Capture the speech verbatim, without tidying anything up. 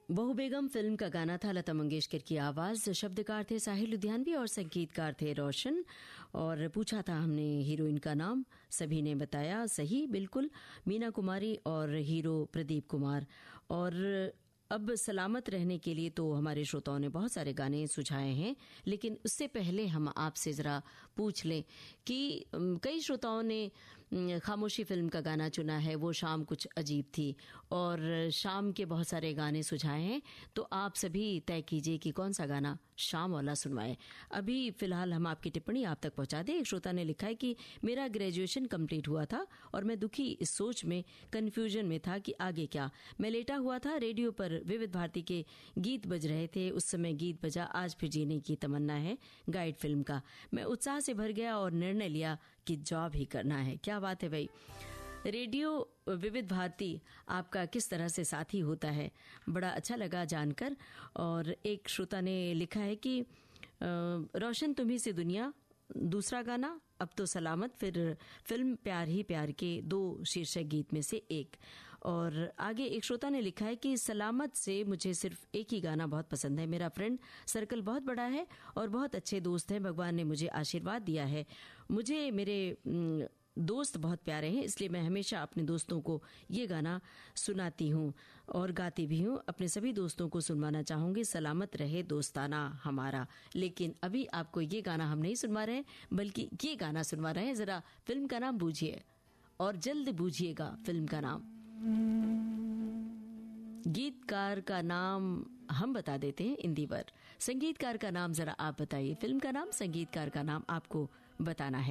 बहू बेगम फिल्म का गाना था, लता मंगेशकर की आवाज, शब्दकार थे साहिल लुधियानवी और संगीतकार थे रोशन। और पूछा था हमने हीरोइन का नाम, सभी ने बताया सही, बिल्कुल मीना कुमारी और हीरो प्रदीप कुमार। और अब सलामत रहने के लिए तो हमारे श्रोताओं ने बहुत सारे गाने सुझाए हैं, लेकिन उससे पहले हम आपसे ज़रा पूछ लें कि कई श्रोताओं ने खामोशी फिल्म का गाना चुना है, वो शाम कुछ अजीब थी, और शाम के बहुत सारे गाने सुझाए हैं। तो आप सभी तय कीजिए कि कौन सा गाना शाम वाला सुनवाएं। अभी फिलहाल हम आपकी टिप्पणी आप तक पहुंचा दें। एक श्रोता ने लिखा है कि मेरा ग्रेजुएशन कंप्लीट हुआ था और मैं दुखी इस सोच में, कंफ्यूजन में था कि आगे क्या। मैं लेटा हुआ था, रेडियो पर विविध भारती के गीत बज रहे थे, उस समय गीत बजा आज फिर जीने की तमन्ना है गाइड फिल्म का। मैं उत्साह से भर गया और निर्णय लिया कि जॉब ही करना है। क्या बात है भाई, रेडियो विविध भारती आपका किस तरह से साथी होता है, बड़ा अच्छा लगा जानकर। और एक श्रोता ने लिखा है कि रोशन तुम्ही से दुनिया, दूसरा गाना अब तो सलामत, फिर फिल्म प्यार ही प्यार के दो शीर्षक गीत में से एक। और आगे एक श्रोता ने लिखा है कि सलामत से मुझे सिर्फ एक ही गाना बहुत पसंद है। मेरा फ्रेंड सर्कल बहुत बड़ा है और बहुत अच्छे दोस्त हैं, भगवान ने मुझे आशीर्वाद दिया है। मुझे मेरे दोस्त बहुत प्यारे हैं, इसलिए मैं हमेशा अपने दोस्तों को ये गाना सुनाती हूँ और गाती भी हूँ। अपने सभी दोस्तों को सुनवाना चाहूँगी, सलामत रहे दोस्ताना हमारा। लेकिन अभी आपको ये गाना हम नहीं सुनवा रहे हैं, बल्कि ये गाना सुनवा रहे हैं। जरा फिल्म का नाम बूझिए और जल्द बूझिएगा फिल्म का नाम। गीतकार का नाम हम बता देते हैं इंदिवर, संगीतकार का नाम जरा आप बताइए। फिल्म का नाम, संगीतकार का नाम आपको बताना है।